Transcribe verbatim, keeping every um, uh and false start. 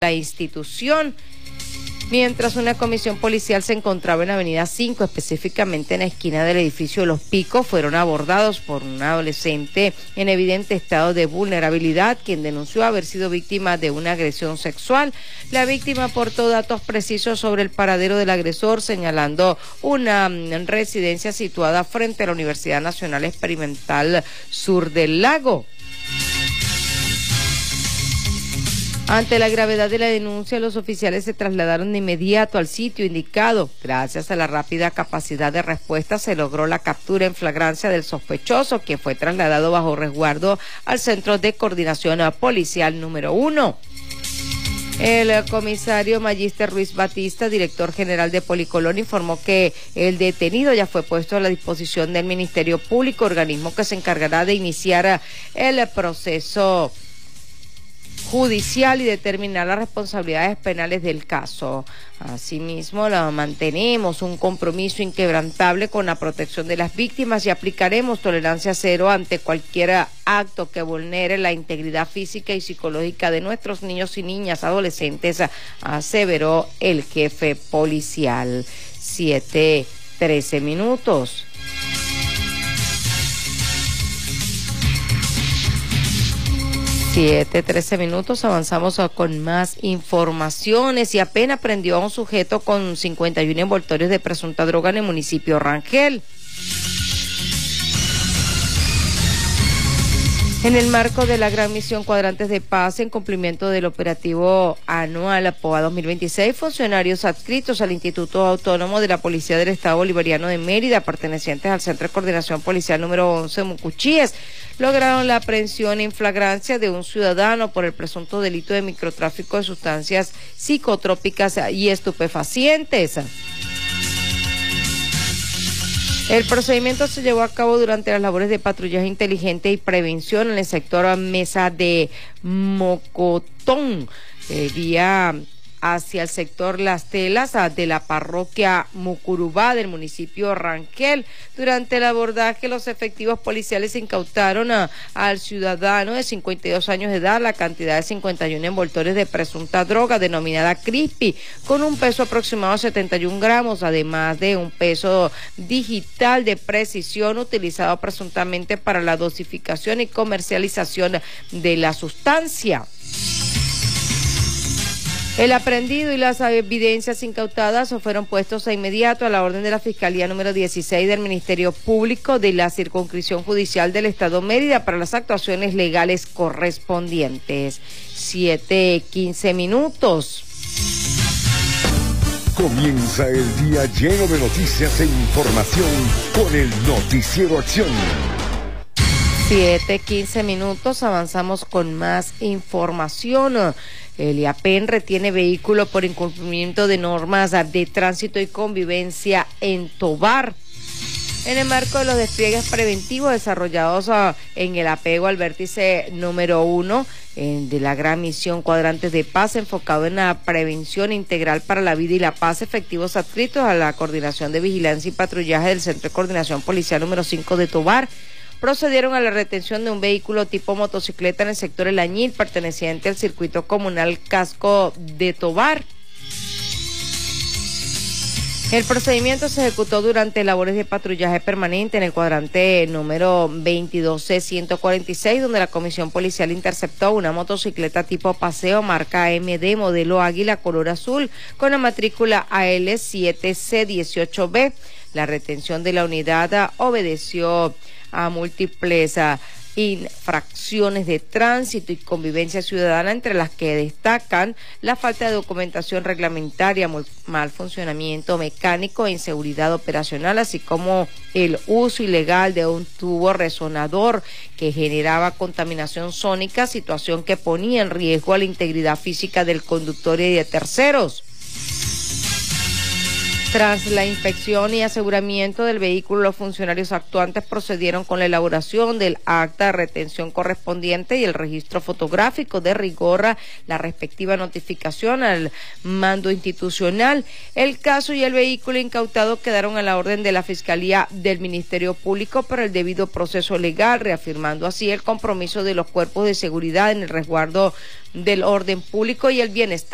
la institución. Mientras una comisión policial se encontraba en Avenida cinco, específicamente en la esquina del edificio de Los Picos, fueron abordados por un adolescente en evidente estado de vulnerabilidad, quien denunció haber sido víctima de una agresión sexual. La víctima aportó datos precisos sobre el paradero del agresor, señalando una residencia situada frente a la Universidad Nacional Experimental Sur del Lago. Ante la gravedad de la denuncia, los oficiales se trasladaron de inmediato al sitio indicado. Gracias a la rápida capacidad de respuesta, se logró la captura en flagrancia del sospechoso, quien fue trasladado bajo resguardo al Centro de Coordinación Policial número uno. El comisario Magister Ruiz Batista, director general de Policolón, informó que el detenido ya fue puesto a la disposición del Ministerio Público, organismo que se encargará de iniciar el proceso judicial y determinar las responsabilidades penales del caso. Asimismo, la mantenemos un compromiso inquebrantable con la protección de las víctimas y aplicaremos tolerancia cero ante cualquier acto que vulnere la integridad física y psicológica de nuestros niños y niñas adolescentes, aseveró el jefe policial. Siete, trece minutos. Siete, trece minutos, avanzamos con más informaciones y apenas prendió a un sujeto con cincuenta y uno envoltorios de presunta droga en el municipio Rangel. En el marco de la gran misión Cuadrantes de Paz, en cumplimiento del operativo anual APOA dos mil veintiséis, funcionarios adscritos al Instituto Autónomo de la Policía del Estado Bolivariano de Mérida, pertenecientes al Centro de Coordinación Policial número once, Mucuchíes, lograron la aprehensión en flagrancia de un ciudadano por el presunto delito de microtráfico de sustancias psicotrópicas y estupefacientes. El procedimiento se llevó a cabo durante las labores de patrullaje inteligente y prevención en el sector Mesa de Mocotón, eh, vía hacia el sector Las Telas de la parroquia Mucurubá del municipio Rangel. Durante el abordaje, los efectivos policiales incautaron a, al ciudadano de cincuenta y dos años de edad la cantidad de cincuenta y uno envoltorios de presunta droga denominada Crispy, con un peso aproximado de setenta y un gramos, además de un peso digital de precisión utilizado presuntamente para la dosificación y comercialización de la sustancia. El aprehendido y las evidencias incautadas fueron puestos de inmediato a la orden de la Fiscalía número dieciséis del Ministerio Público de la Circunscripción Judicial del Estado Mérida para las actuaciones legales correspondientes. Siete, quince minutos. Comienza el día lleno de noticias e información con el Noticiero Acción. Siete, quince minutos, avanzamos con más información. El IAPEN retiene vehículo por incumplimiento de normas de tránsito y convivencia en Tovar. En el marco de los despliegues preventivos desarrollados uh, en el apego al vértice número uno eh, de la gran misión Cuadrantes de Paz, enfocado en la prevención integral para la vida y la paz, efectivos adscritos a la Coordinación de Vigilancia y Patrullaje del Centro de Coordinación Policial número cinco de Tovar, procedieron a la retención de un vehículo tipo motocicleta en el sector El Añil, perteneciente al circuito comunal Casco de Tovar. El procedimiento se ejecutó durante labores de patrullaje permanente en el cuadrante número veintidós C ciento cuarenta y seis, donde la comisión policial interceptó una motocicleta tipo paseo marca M D modelo Águila color azul con la matrícula A L siete C dieciocho B. La retención de la unidad obedeció a múltiples uh, infracciones de tránsito y convivencia ciudadana, entre las que destacan la falta de documentación reglamentaria, mal funcionamiento mecánico e inseguridad operacional, así como el uso ilegal de un tubo resonador que generaba contaminación sónica, situación que ponía en riesgo a la integridad física del conductor y de terceros. Tras la inspección y aseguramiento del vehículo, los funcionarios actuantes procedieron con la elaboración del acta de retención correspondiente y el registro fotográfico de rigor, la respectiva notificación al mando institucional. El caso y el vehículo incautado quedaron a la orden de la Fiscalía del Ministerio Público para el debido proceso legal, reafirmando así el compromiso de los cuerpos de seguridad en el resguardo del orden público y el bienestar